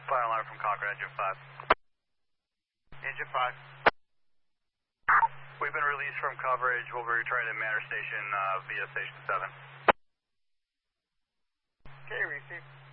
Fire alarm from Cochrane, Engine 5. Engine 5. We've been released from coverage. We'll be returning to Manor Station via Station 7. Okay, receive.